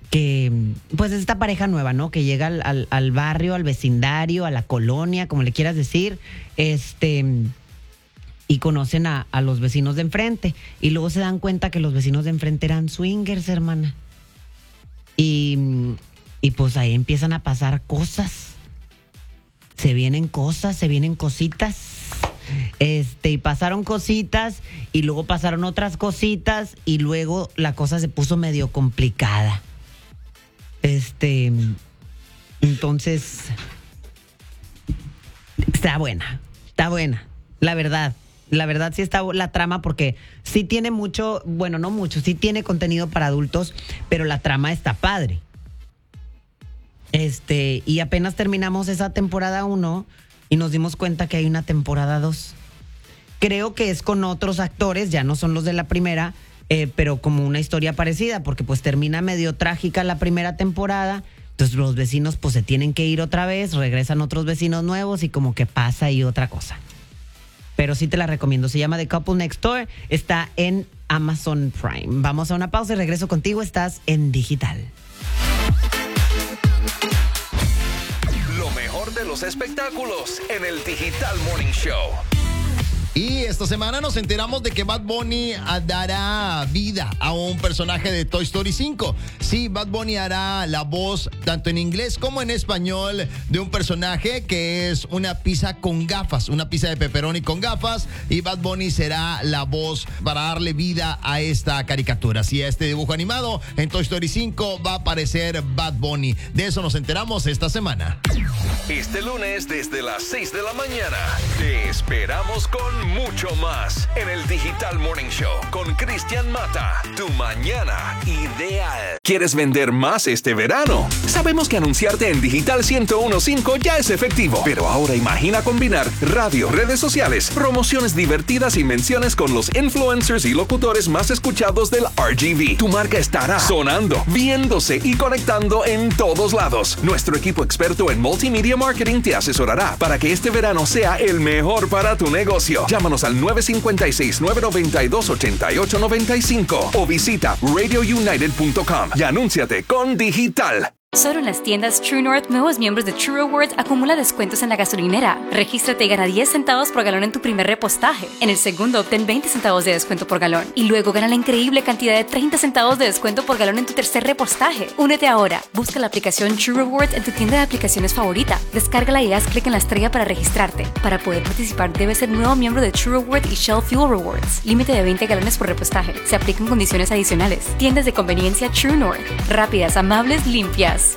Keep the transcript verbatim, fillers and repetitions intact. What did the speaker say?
que pues esta pareja nueva, ¿no? Que llega al, al, al barrio, al vecindario, a la colonia, como le quieras decir, este, y conocen a, a los vecinos de enfrente. Y luego se dan cuenta que los vecinos de enfrente eran swingers, hermana. Y, y pues ahí empiezan a pasar cosas. Se vienen cosas, se vienen cositas. Este, y pasaron cositas, y luego pasaron otras cositas, y luego la cosa se puso medio complicada. Este, entonces, está buena, está buena, la verdad. La verdad sí está la trama, porque sí tiene mucho, bueno, no mucho, sí tiene contenido para adultos, pero la trama está padre. Este, y apenas terminamos esa temporada uno y nos dimos cuenta que hay una temporada dos. Creo que es con otros actores, ya no son los de la primera, eh, pero como una historia parecida, porque pues termina medio trágica la primera temporada. Entonces los vecinos pues se tienen que ir otra vez, regresan otros vecinos nuevos y como que pasa ahí otra cosa. Pero sí te la recomiendo, se llama The Couple Next Door, está en Amazon Prime. Vamos a una pausa y regreso contigo, estás en Digital. Lo mejor de los espectáculos en el Digital Morning Show. Y esta semana nos enteramos de que Bad Bunny dará vida a un personaje de Toy Story cinco. Sí, Bad Bunny hará la voz tanto en inglés como en español de un personaje que es una pizza con gafas, una pizza de pepperoni con gafas, y Bad Bunny será la voz para darle vida a esta caricatura. Sí, a este dibujo animado en Toy Story cinco va a aparecer Bad Bunny. De eso nos enteramos esta semana. Este lunes desde las seis de la mañana te esperamos con mucho más en el Digital Morning Show con Cristian Mata. Tu mañana ideal. ¿Quieres vender más este verano? Sabemos que anunciarte en Digital ciento uno punto cinco ya es efectivo, pero ahora imagina combinar radio, redes sociales, promociones divertidas y menciones con los influencers y locutores más escuchados del R G V. Tu marca estará sonando, viéndose y conectando en todos lados. Nuestro equipo experto en multimedia marketing te asesorará para que este verano sea el mejor para tu negocio. Llámanos al nueve cinco seis, nueve nueve dos, ocho ocho nueve cinco o visita radio united punto com y anúnciate con Digital. Solo en las tiendas True North, nuevos miembros de True Rewards acumula descuentos en la gasolinera. Regístrate y gana diez centavos por galón en tu primer repostaje. En el segundo, obtén veinte centavos de descuento por galón. Y luego gana la increíble cantidad de treinta centavos de descuento por galón en tu tercer repostaje. Únete ahora. Busca la aplicación True Rewards en tu tienda de aplicaciones favorita. Descárgala y haz clic en la estrella para registrarte. Para poder participar, debes ser nuevo miembro de True Rewards y Shell Fuel Rewards. Límite de veinte galones por repostaje. Se aplican condiciones adicionales. Tiendas de conveniencia True North. Rápidas, amables, limpias.